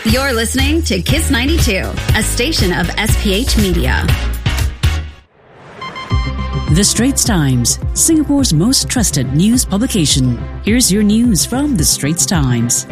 You're listening to Kiss 92, a station of SPH Media. The Straits Times, Singapore's most trusted news publication. Here's your news from The Straits Times.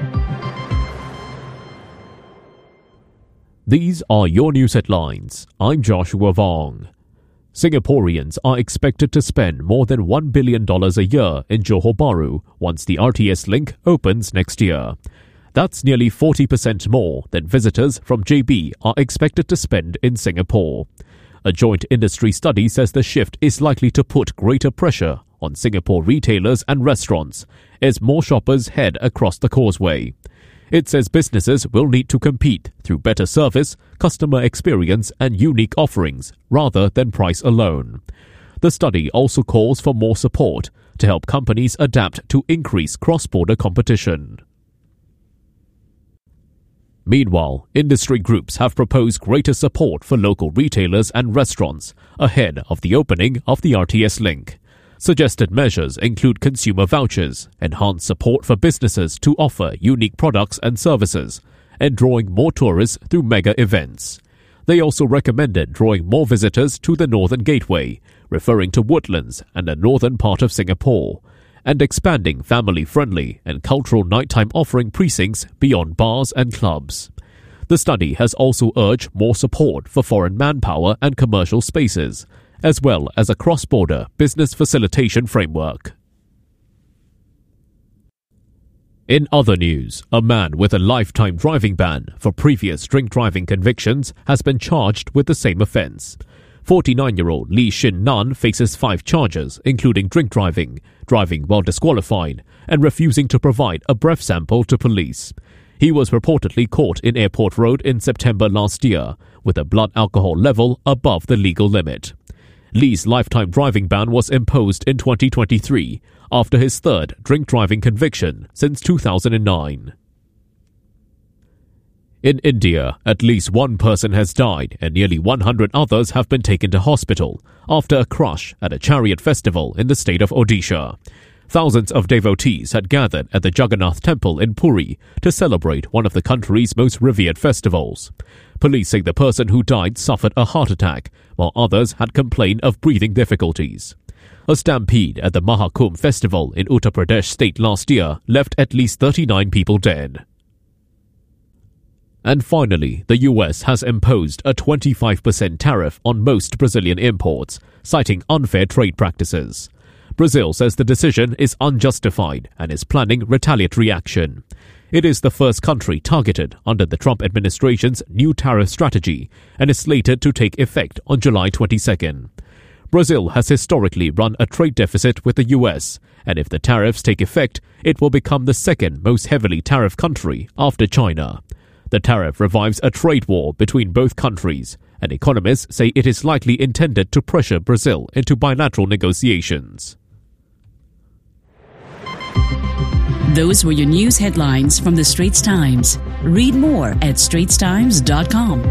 These are your news headlines. I'm Joshua Vong. Singaporeans are expected to spend more than $1 billion a year in Johor Bahru once the RTS link opens next year. That's nearly 40% more than visitors from JB are expected to spend in Singapore. A joint industry study says the shift is likely to put greater pressure on Singapore retailers and restaurants as more shoppers head across the causeway. It says businesses will need to compete through better service, customer experience and unique offerings rather than price alone. The study also calls for more support to help companies adapt to increased cross-border competition. Meanwhile, industry groups have proposed greater support for local retailers and restaurants ahead of the opening of the RTS link. Suggested measures include consumer vouchers, enhanced support for businesses to offer unique products and services, and drawing more tourists through mega events. They also recommended drawing more visitors to the Northern Gateway, referring to Woodlands and the northern part of Singapore, and expanding family-friendly and cultural nighttime offering precincts beyond bars and clubs. The study has also urged more support for foreign manpower and commercial spaces, as well as a cross-border business facilitation framework. In other news, a man with a lifetime driving ban for previous drink driving convictions has been charged with the same offence. 49-year-old Lee Shin Nan faces 5 charges, including drink driving, driving while disqualified, and refusing to provide a breath sample to police. He was reportedly caught in Airport Road in September last year, with a blood alcohol level above the legal limit. Lee's lifetime driving ban was imposed in 2023, after his third drink driving conviction since 2009. In India, at least one person has died and nearly 100 others have been taken to hospital after a crash at a chariot festival in the state of Odisha. Thousands of devotees had gathered at the Jagannath Temple in Puri to celebrate one of the country's most revered festivals. Police say the person who died suffered a heart attack, while others had complained of breathing difficulties. A stampede at the Mahakumbh festival in Uttar Pradesh state last year left at least 39 people dead. And finally, the US has imposed a 25% tariff on most Brazilian imports, citing unfair trade practices. Brazil says the decision is unjustified and is planning retaliatory action. It is the first country targeted under the Trump administration's new tariff strategy and is slated to take effect on July 22nd. Brazil has historically run a trade deficit with the US, and if the tariffs take effect, it will become the second most heavily tariffed country after China. The tariff revives a trade war between both countries, and economists say it is likely intended to pressure Brazil into bilateral negotiations. Those were your news headlines from The Straits Times. Read more at straitstimes.com.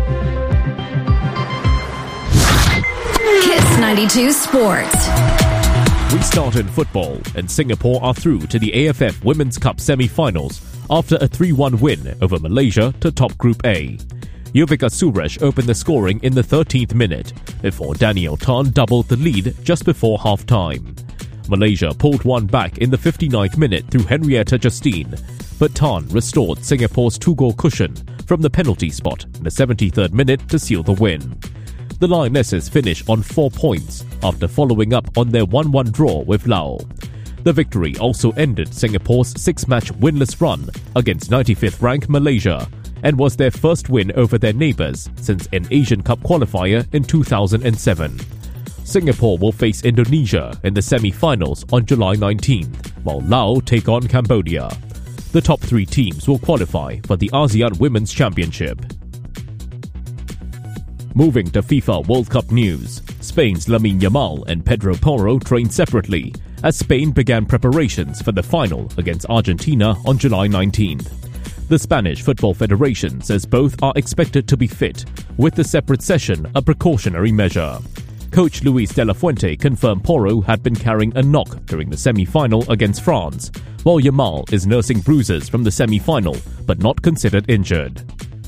Kiss 92 Sports. We start in football, and Singapore are through to the AFF Women's Cup semi-finals after a 3-1 win over Malaysia to top Group A. Yuvika Suresh opened the scoring in the 13th minute, before Danielle Tan doubled the lead just before half-time. Malaysia pulled one back in the 59th minute through Henrietta Justine, but Tan restored Singapore's 2-goal cushion from the penalty spot in the 73rd minute to seal the win. The Lionesses finish on 4 points after following up on their 1-1 draw with Laos. The victory also ended Singapore's 6-match winless run against 95th ranked Malaysia and was their first win over their neighbours since an Asian Cup qualifier in 2007. Singapore will face Indonesia in the semi-finals on July 19th, while Laos take on Cambodia. The top 3 teams will qualify for the ASEAN Women's Championship. Moving to FIFA World Cup news, Spain's Lamine Yamal and Pedro Porro trained separately as Spain began preparations for the final against Argentina on July 19th. The Spanish Football Federation says both are expected to be fit, with the separate session a precautionary measure. Coach Luis de la Fuente confirmed Porro had been carrying a knock during the semi-final against France, while Yamal is nursing bruises from the semi-final but not considered injured.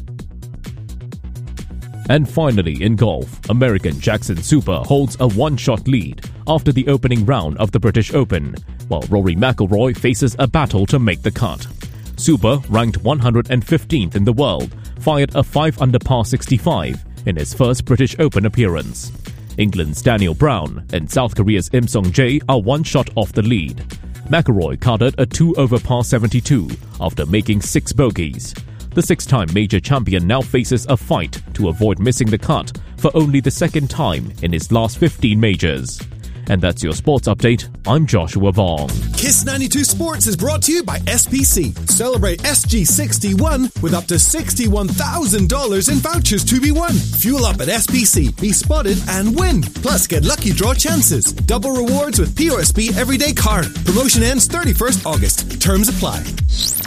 And finally, in golf, American Jackson Super holds a one-shot lead after the opening round of the British Open, while Rory McIlroy faces a battle to make the cut. Super, ranked 115th in the world, fired a 5-under par 65 in his first British Open appearance. England's Daniel Brown and South Korea's Im Song-jae are one shot off the lead. McIlroy carded a 2-over par 72 after making 6 bogeys. The 6-time major champion now faces a fight to avoid missing the cut for only the second time in his last 15 majors. And that's your sports update. I'm Joshua Vong. Kiss 92 Sports is brought to you by SPC. Celebrate SG61 with up to $61,000 in vouchers to be won. Fuel up at SPC, be spotted and win. Plus, get lucky draw chances. Double rewards with POSB Everyday Card. Promotion ends 31st August. Terms apply.